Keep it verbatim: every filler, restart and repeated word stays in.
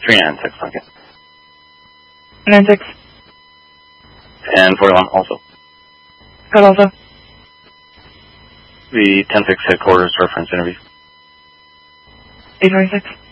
three nine six, okay. nine six. And forty-one also. Got also. The ten six headquarters reference interview. eight twenty-six.